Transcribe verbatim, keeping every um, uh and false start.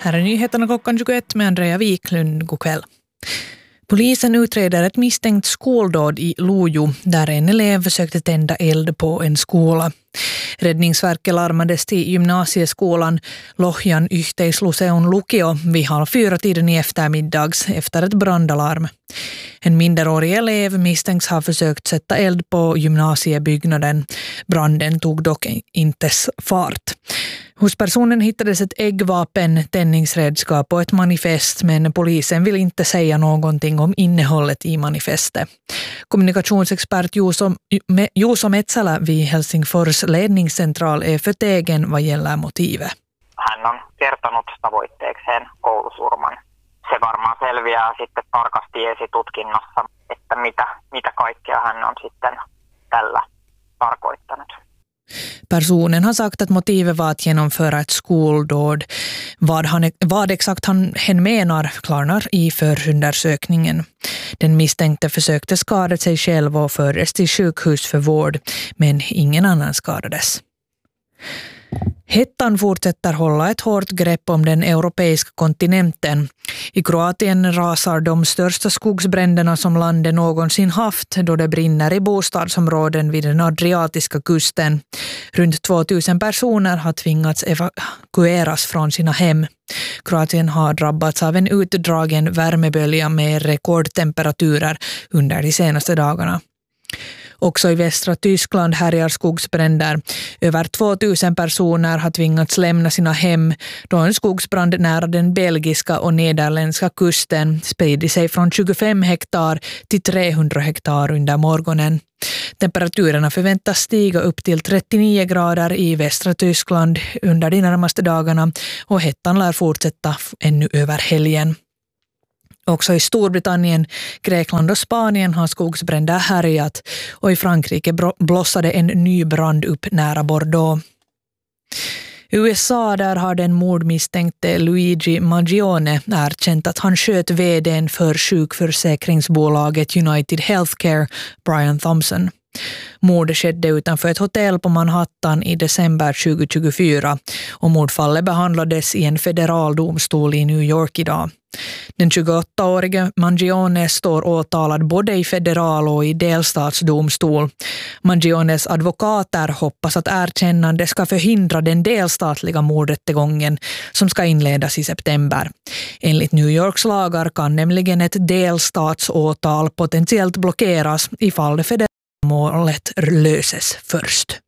Här är nyheterna klockan tjugoett med Andrea Wiklund. God kväll. Polisen utreder ett misstänkt skoldåd i Lojo där en elev försökte tända eld på en skola. Räddningsverket larmades till gymnasieskolan Lohjan Yhteisluseon Lukio vid halv fyra tiden i eftermiddags efter ett brandalarm. En minderårig elev misstänks ha försökt sätta eld på gymnasiebyggnaden. Branden tog dock inte fart. Hos personen hittades ett äggvapen, tändningsredskap och ett manifest, men polisen vill inte säga någonting om innehållet i manifestet. Kommunikationsexpert Juuso, Juuso Metsälä vid Helsingfors ledningscentral är förtegen vad gäller motivet. Hän on kertonut tavoitteekseen koulusurman. Se varmaan selviää sitten tarkasti esitutkinnassa, että mitä, mitä kaikkea hän on sitten tällä tarkoittanut. Personen har sagt att motivet var att genomföra ett skoldåd. Vad, han, vad exakt han hen menar klarnar i förundersökningen. Den misstänkte försökte skada sig själv och fördes till sjukhus för vård, men ingen annan skadades. Hettan fortsätter hålla ett hårt grepp om den europeiska kontinenten. I Kroatien rasar de största skogsbränderna som landet någonsin haft då det brinner i bostadsområden vid den adriatiska kusten. Runt tvåtusen personer har tvingats evakueras från sina hem. Kroatien har drabbats av en utdragen värmebölja med rekordtemperaturer under de senaste dagarna. Också i västra Tyskland härjar skogsbränder. Över tvåtusen personer har tvingats lämna sina hem då en skogsbrand nära den belgiska och nederländska kusten sprider sig från tjugofem hektar till trehundra hektar under morgonen. Temperaturerna förväntas stiga upp till trettionio grader i västra Tyskland under de närmaste dagarna och hettan lär fortsätta ännu över helgen. Också i Storbritannien, Grekland och Spanien har skogsbränder härjat och i Frankrike blossade en ny brand upp nära Bordeaux. U S A där har den mordmisstänkte Luigi Mangione erkänt att han sköt vd:n för sjukförsäkringsbolaget United Healthcare, Brian Thompson. Mordet skedde utanför ett hotell på Manhattan i december tjugohundratjugofyra och mordfallet behandlades i en federal domstol i New York idag. Den tjugoåttaårige Mangione står åtalad både i federal och i delstatsdomstol. Mangiones advokater hoppas att erkännande ska förhindra den delstatliga mordrättegången som ska inledas i september. Enligt New Yorks lagar kan nämligen ett delstatsåtal potentiellt blockeras ifall det federala målet löses först.